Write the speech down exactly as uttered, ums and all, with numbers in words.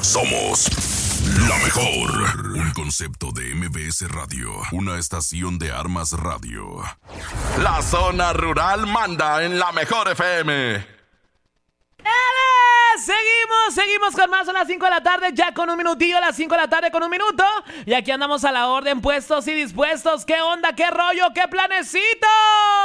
Somos la mejor. Un concepto de M B S Radio. Una estación de Armas Radio. La zona rural manda en la mejor F M. Seguimos, seguimos con más. A las cinco de la tarde, ya con un minutillo. A las cinco de la tarde con un minuto. Y aquí andamos a la orden, puestos y dispuestos. ¿Qué onda? ¿Qué rollo? ¿Qué planecito?